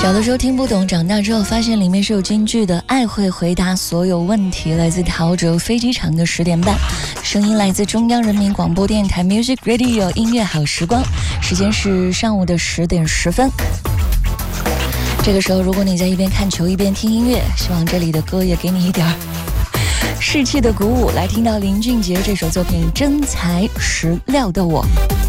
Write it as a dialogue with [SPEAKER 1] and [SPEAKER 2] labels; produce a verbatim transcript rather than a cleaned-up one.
[SPEAKER 1] 小的时候听不懂，长大之后发现里面是有金句的。爱会回答所有问题，来自陶喆飞机场的十点半，声音来自中央人民广播电台 Music Radio 音乐好时光，时间是上午的十点十分。这个时候如果你在一边看球一边听音乐，希望这里的歌也给你一点士气的鼓舞。来听到林俊杰这首作品《真材实料的我》。